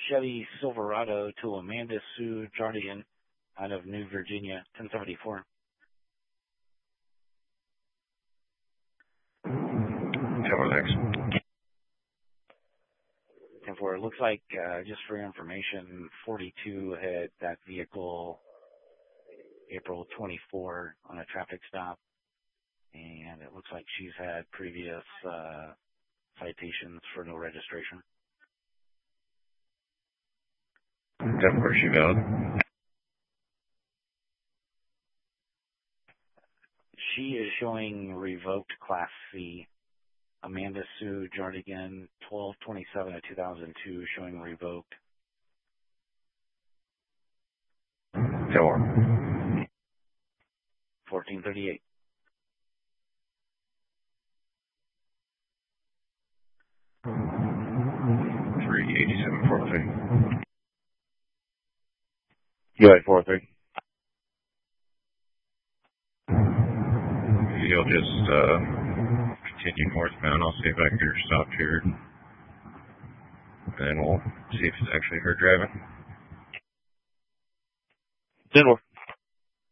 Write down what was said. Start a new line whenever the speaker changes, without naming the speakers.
Chevy Silverado to Amanda Sue Jardigan out of New Virginia, 1074. 10-4. It looks like, just for your information, 42 had that vehicle April 24 on a traffic stop, and it looks like she's had previous citations for no registration.
10-4, she valid.
She is showing revoked Class C. Amanda Sue Jardigan, 12/27 of 2002, showing revoked.
10-4.
1438.
$387.43.
Go ahead, 4-3.
You'll just continue northbound. I'll see if I can get her stopped here. And then we'll see if it's actually her driving.
10-4.